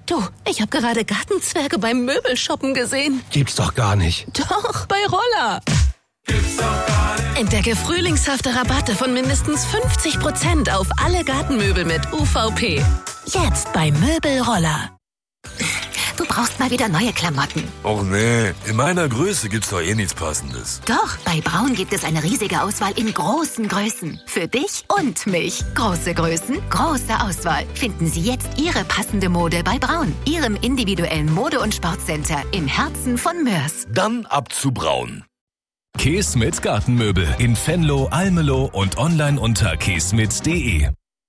Du, ich habe gerade Gartenzwerge beim Möbelshoppen gesehen. Gibt's doch gar nicht. Doch, bei Roller. Gibt's doch gar nicht. Entdecke frühlingshafte Rabatte von mindestens 50% auf alle Gartenmöbel mit UVP. Jetzt bei Möbelroller. Du brauchst mal wieder neue Klamotten. Och nee, in meiner Größe gibt's doch eh nichts Passendes. Doch, bei Braun gibt es eine riesige Auswahl in großen Größen. Für dich und mich. Große Größen, große Auswahl. Finden Sie jetzt Ihre passende Mode bei Braun. Ihrem individuellen Mode- und Sportcenter im Herzen von Mörs. Dann ab zu Braun. Keesmit Gartenmöbel in Venlo, Almelo und online unter keesmit.de.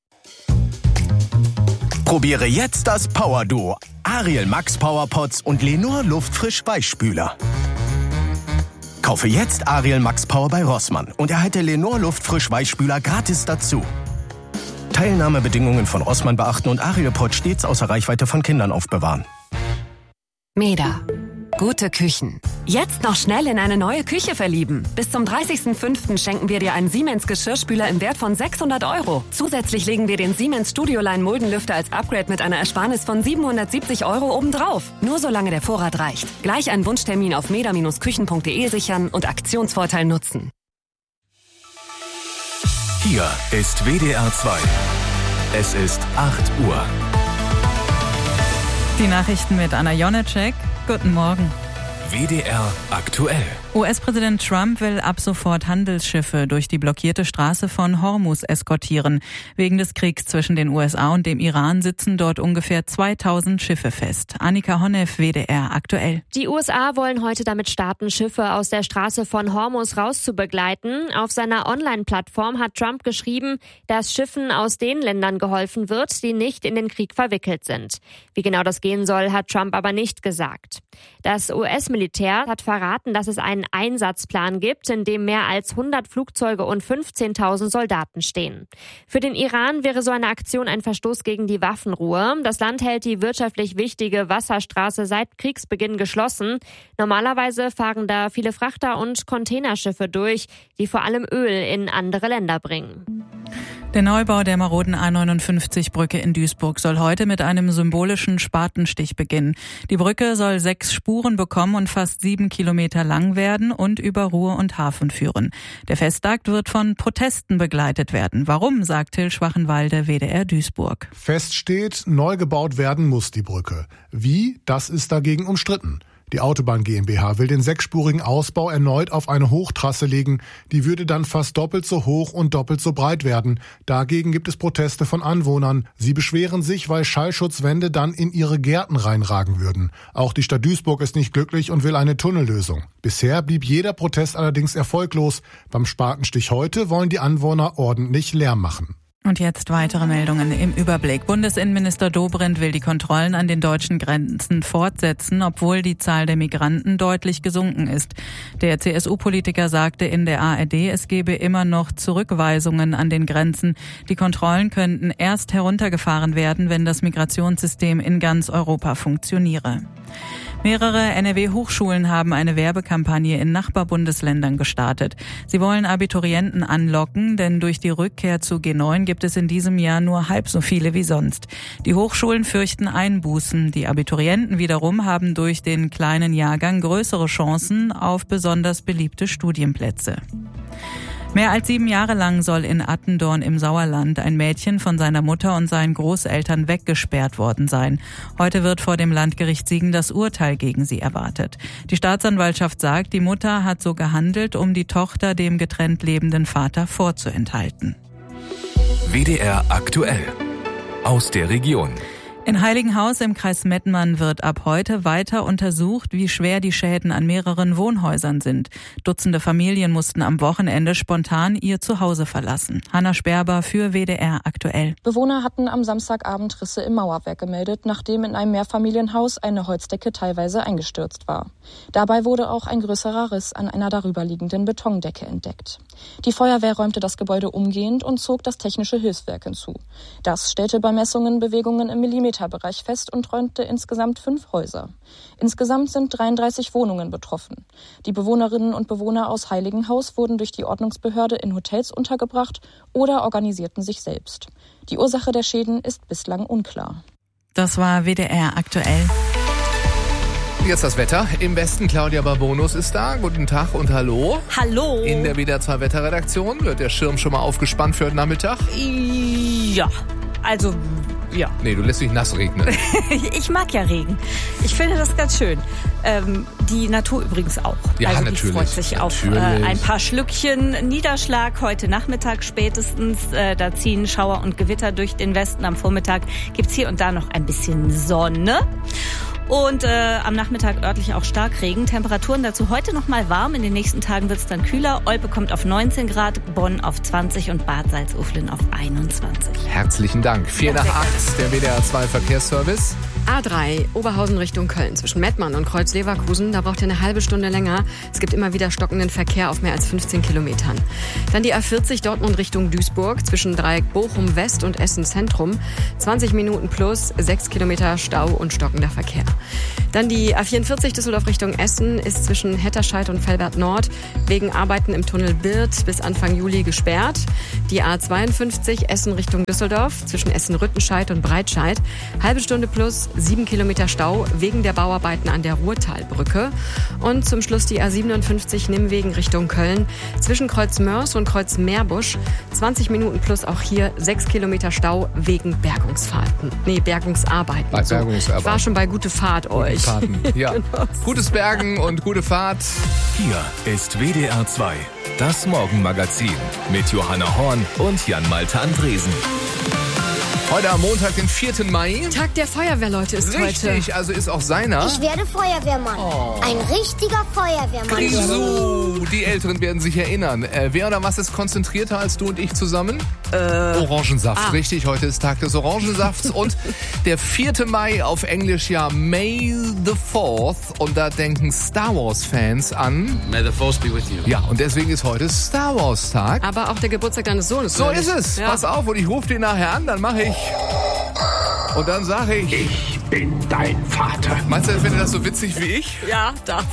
Probiere jetzt das Power Duo. Ariel Max Power Pots und Lenor Luftfrisch Weichspüler. Kaufe jetzt Ariel Max Power bei Rossmann und erhalte Lenor Luftfrisch Weichspüler gratis dazu. Teilnahmebedingungen von Rossmann beachten und Ariel Pot stets außer Reichweite von Kindern aufbewahren. Meda. Gute Küchen. Jetzt noch schnell in eine neue Küche verlieben. Bis zum 30.05. schenken wir dir einen Siemens Geschirrspüler im Wert von 600 €. Zusätzlich legen wir den Siemens Studioline Muldenlüfter als Upgrade mit einer Ersparnis von 770 € obendrauf. Nur solange der Vorrat reicht. Gleich einen Wunschtermin auf meda-küchen.de sichern und Aktionsvorteil nutzen. Hier ist WDR 2. Es ist 8 Uhr. Die Nachrichten mit Anna Jonecek. Guten Morgen. WDR aktuell. US-Präsident Trump will ab sofort Handelsschiffe durch die blockierte Straße von Hormuz eskortieren. Wegen des Kriegs zwischen den USA und dem Iran sitzen dort ungefähr 2000 Schiffe fest. Annika Honneff, WDR aktuell. Die USA wollen heute damit starten, Schiffe aus der Straße von Hormuz rauszubegleiten. Auf seiner Online-Plattform hat Trump geschrieben, dass Schiffen aus den Ländern geholfen wird, die nicht in den Krieg verwickelt sind. Wie genau das gehen soll, hat Trump aber nicht gesagt. Das US-Militär hat verraten, dass es einen Einsatzplan gibt, in dem mehr als 100 Flugzeuge und 15.000 Soldaten stehen. Für den Iran wäre so eine Aktion ein Verstoß gegen die Waffenruhe. Das Land hält die wirtschaftlich wichtige Wasserstraße seit Kriegsbeginn geschlossen. Normalerweise fahren da viele Frachter und Containerschiffe durch, die vor allem Öl in andere Länder bringen. Der Neubau der maroden A59-Brücke in Duisburg soll heute mit einem symbolischen Spatenstich beginnen. Die Brücke soll 6 Spuren bekommen und fast 7 Kilometer lang werden und über Ruhr und Hafen führen. Der Festakt wird von Protesten begleitet werden. Warum, sagt Till Schwachenwalde, WDR Duisburg. Fest steht, neu gebaut werden muss die Brücke. Wie, das ist dagegen umstritten. Die Autobahn GmbH will den 6-spurigen Ausbau erneut auf eine Hochtrasse legen. Die würde dann fast doppelt so hoch und doppelt so breit werden. Dagegen gibt es Proteste von Anwohnern. Sie beschweren sich, weil Schallschutzwände dann in ihre Gärten reinragen würden. Auch die Stadt Duisburg ist nicht glücklich und will eine Tunnellösung. Bisher blieb jeder Protest allerdings erfolglos. Beim Spatenstich heute wollen die Anwohner ordentlich Lärm machen. Und jetzt weitere Meldungen im Überblick. Bundesinnenminister Dobrindt will die Kontrollen an den deutschen Grenzen fortsetzen, obwohl die Zahl der Migranten deutlich gesunken ist. Der CSU-Politiker sagte in der ARD, es gebe immer noch Zurückweisungen an den Grenzen. Die Kontrollen könnten erst heruntergefahren werden, wenn das Migrationssystem in ganz Europa funktioniere. Mehrere NRW-Hochschulen haben eine Werbekampagne in Nachbarbundesländern gestartet. Sie wollen Abiturienten anlocken, denn durch die Rückkehr zu G9 gibt es in diesem Jahr nur halb so viele wie sonst. Die Hochschulen fürchten Einbußen. Die Abiturienten wiederum haben durch den kleinen Jahrgang größere Chancen auf besonders beliebte Studienplätze. Mehr als 7 Jahre lang soll in Attendorn im Sauerland ein Mädchen von seiner Mutter und seinen Großeltern weggesperrt worden sein. Heute wird vor dem Landgericht Siegen das Urteil gegen sie erwartet. Die Staatsanwaltschaft sagt, die Mutter hat so gehandelt, um die Tochter dem getrennt lebenden Vater vorzuenthalten. WDR aktuell. Aus der Region. In Heiligenhaus im Kreis Mettmann wird ab heute weiter untersucht, wie schwer die Schäden an mehreren Wohnhäusern sind. Dutzende Familien mussten am Wochenende spontan ihr Zuhause verlassen. Hanna Sperber für WDR aktuell. Bewohner hatten am Samstagabend Risse im Mauerwerk gemeldet, nachdem in einem Mehrfamilienhaus eine Holzdecke teilweise eingestürzt war. Dabei wurde auch ein größerer Riss an einer darüberliegenden Betondecke entdeckt. Die Feuerwehr räumte das Gebäude umgehend und zog das technische Hilfswerk hinzu. Das stellte bei Messungen Bewegungen im Millimeterbereich fest und räumte insgesamt 5 Häuser. Insgesamt sind 33 Wohnungen betroffen. Die Bewohnerinnen und Bewohner aus Heiligenhaus wurden durch die Ordnungsbehörde in Hotels untergebracht oder organisierten sich selbst. Die Ursache der Schäden ist bislang unklar. Das war WDR aktuell. Jetzt das Wetter. Im Westen Claudia Barbonus ist da. Guten Tag und hallo. Hallo. In der WDR 2 Wetterredaktion wird der Schirm schon mal aufgespannt für heute Nachmittag? Ja, also ja. Nee, du lässt dich nass regnen. Ich mag ja Regen. Ich finde das ganz schön. Die Natur übrigens auch. Ja, also natürlich. Die freut sich auf ein paar Schlückchen Niederschlag heute Nachmittag spätestens. Da ziehen Schauer und Gewitter durch den Westen. Am Vormittag gibt's hier und da noch ein bisschen Sonne. Und am Nachmittag örtlich auch Starkregen. Temperaturen dazu heute noch mal warm. In den nächsten Tagen wird es dann kühler. Olpe kommt auf 19 Grad, Bonn auf 20 und Bad Salzuflen auf 21. Herzlichen Dank. 7:04, der WDR 2 Verkehrsservice. A3, Oberhausen Richtung Köln, zwischen Mettmann und Kreuz Leverkusen. Da braucht ihr eine halbe Stunde länger. Es gibt immer wieder stockenden Verkehr auf mehr als 15 Kilometern. Dann die A40 Dortmund Richtung Duisburg, zwischen Dreieck Bochum West und Essen Zentrum. 20 Minuten plus, 6 Kilometer Stau und stockender Verkehr. Dann die A44 Düsseldorf Richtung Essen ist zwischen Hetterscheid und Velbert Nord wegen Arbeiten im Tunnel Birth bis Anfang Juli gesperrt. Die A52 Essen Richtung Düsseldorf, zwischen Essen-Rüttenscheid und Breitscheid. Halbe Stunde plus, 7 Kilometer Stau wegen der Bauarbeiten an der Ruhrtalbrücke. Und zum Schluss die A57 Nimwegen Richtung Köln. Zwischen Kreuz Mörs und Kreuz Meerbusch. 20 Minuten plus auch hier 6 Kilometer Stau wegen Bergungsarbeiten. Bergungsarbeiten. Ich war schon bei Gute Fahrt euch. Ja. Genau. Gutes Bergen und gute Fahrt. Hier ist WDR 2, das Morgenmagazin mit Johanna Horn und Jan-Malte Andresen. Heute am Montag, den 4. Mai. Tag der Feuerwehrleute ist heute. Richtig, also ist auch seiner. Ich werde Feuerwehrmann. Ein richtiger Feuerwehrmann. Grisou, die Älteren werden sich erinnern. Wer oder was ist konzentrierter als du und ich zusammen? Orangensaft, richtig. Heute ist Tag des Orangensafts. Und der 4. Mai auf Englisch ja May the 4th. Und da denken Star Wars-Fans an. May the Force be with you. Ja, und deswegen ist heute Star Wars-Tag. Aber auch der Geburtstag deines Sohnes. So ist es. Ja. Pass auf, und ich rufe den nachher an, dann mache ich. Und dann sage ich... Ich bin dein Vater. Meinst du, er findet das so witzig wie ich? Ja, das.